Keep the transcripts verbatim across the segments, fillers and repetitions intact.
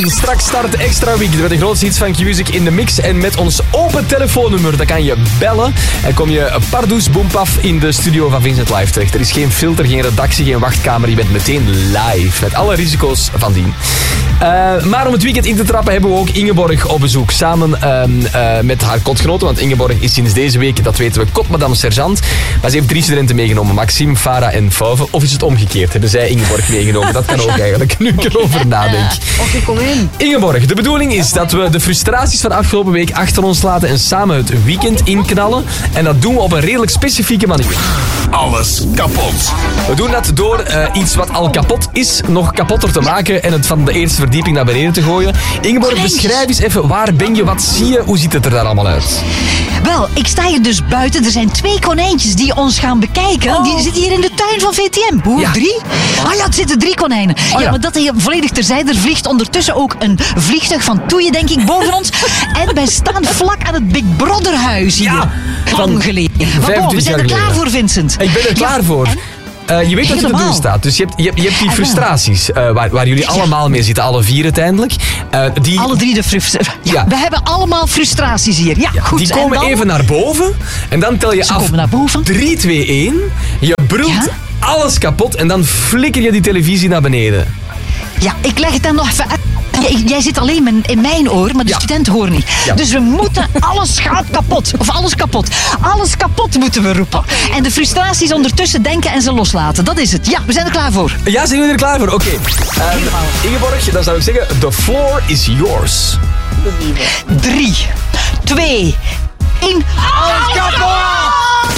Straks start de extra week met de grootste hits van Q-Music in de mix. En met ons open telefoonnummer, dan kan je bellen. En kom je pardoes boempaf in de studio van Vincent Live terecht. Er is geen filter, geen redactie, geen wachtkamer. Je bent meteen live, met alle risico's van dien. Uh, maar om het weekend in te trappen hebben we ook Ingeborg op bezoek. Samen uh, uh, met haar kotgenoten, want Ingeborg is sinds deze week, dat weten we, kotmadame sergeant. Maar ze heeft drie studenten meegenomen, Maxime, Farah en Fauve. Of is het omgekeerd? Hebben zij Ingeborg meegenomen? Dat kan ook eigenlijk, nu ik erover nadenk. Oké, kom in. Ingeborg, de bedoeling is dat we de frustraties van afgelopen week achter ons laten en samen het weekend inknallen. En dat doen we op een redelijk specifieke manier. Alles kapot. We doen dat door uh, iets wat al kapot is, nog kapotter te maken en het van de eerste verdieping naar beneden te gooien. Ingeborg, beschrijf eens even, waar ben je, wat zie je, hoe ziet het er daar allemaal uit? Wel, ik sta hier dus buiten. Er zijn twee konijntjes die ons gaan bekijken. Oh. Die zitten hier in de tuin van V T M. Hoe? Ja. Drie? Ah ja, er zitten drie konijnen. Oh, ja. ja, maar dat hier volledig terzijde. Er vliegt ondertussen ook een vliegtuig van Toeien, denk ik, boven ons. En wij staan vlak aan het Big Brother huis hier. Ja, Lang geleden. Maar bon, we zijn er klaar voor, Vincent. Ik ben er klaar ja, voor. Uh, je weet wat je te doen staat. Dus je hebt, je hebt, je hebt die frustraties uh, waar, waar jullie allemaal mee zitten. Alle vier uiteindelijk. Uh, die... Alle drie de frustraties. Ja, ja. We hebben allemaal frustraties hier. Ja, ja, goed. Die komen dan... even naar boven. En dan tel je Ze af. Komen naar boven. drie, twee, één. Je brult ja? alles kapot. En dan flikker je die televisie naar beneden. Ja, ik leg het dan nog even uit. Jij zit alleen in mijn oor, maar de ja. studenten horen niet. Ja. Dus we moeten, alles gaat kapot. Of alles kapot. Alles kapot moeten we roepen. En de frustraties ondertussen denken en ze loslaten. Dat is het. Ja, we zijn er klaar voor. Ja, zijn jullie er klaar voor? Oké. Okay. Um, Ingeborg, dan zou ik zeggen, the floor is yours. Drie, twee, één. Alles kapot!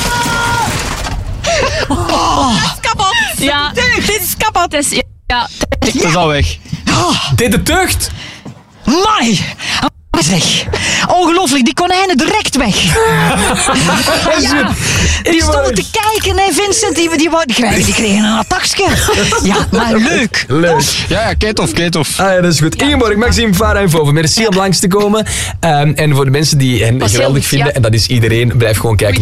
Oh. Dat is kapot. Ja, dit is kapot. Dus, ja. Ja. Dat is al weg. Oh. Dit de tucht. Mai. Is weg. Ongelooflijk, die konijnen direct weg. Ja, die stonden te kijken, hè, Vincent. Die, die, die, die kregen een attackje. Ja, maar leuk. Leuk. Ja, ja, kei tof, kei tof. Ah, ja, dat is goed. Ingeborg, Maxime, Farah en Fauve. Merci om langs te komen. Um, en voor de mensen die hen geweldig vinden, ja. en dat is iedereen, blijf gewoon kijken.